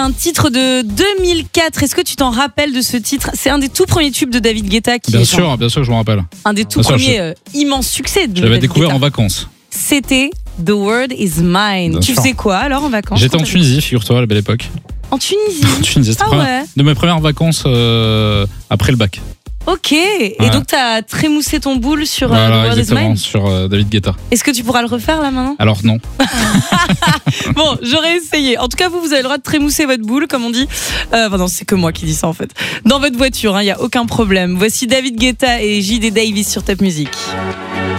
Un titre de 2004, est-ce que tu t'en rappelles de ce titre ? C'est un des tout premiers tubes de David Guetta qui Bien sûr, je m'en rappelle. Un des tout Bien sûr, premiers immenses succès de Je l'avais David découvert Guetta. en vacances. C'était The World Is Mine. Bien Tu sûr. faisais quoi alors en vacances ? J'étais en Tunisie, figure-toi, à la belle époque. En Tunisie. En Tunisie, c'était Ah ouais. de mes premières vacances après le bac. Ok. Et donc t'as trémoussé ton boule sur The Voilà, World Is exactement, Mine. sur David Guetta. Est-ce que tu pourras le refaire là maintenant ? Alors non. Bon, j'aurais essayé. En tout cas, vous avez le droit de trémousser votre boule, comme on dit. Enfin non, c'est que moi qui dis ça en fait. Dans votre voiture, il n'y a aucun problème. Voici David Guetta et J.D. Davis sur Top Music.